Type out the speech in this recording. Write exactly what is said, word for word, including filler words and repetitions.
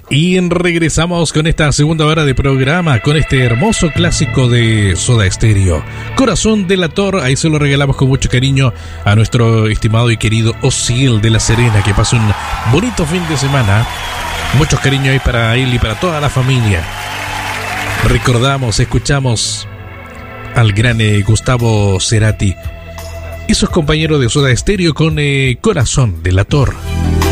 Y regresamos con esta segunda hora de programa, con este hermoso clásico de Soda Stereo, Corazón Delator. Ahí se lo regalamos con mucho cariño a nuestro estimado y querido Osiel de La Serena, que pase un bonito fin de semana. Muchos cariños ahí para él y para toda la familia. Recordamos, escuchamos al gran eh, Gustavo Cerati y sus compañeros de Soda Stereo con eh, Corazón Delator.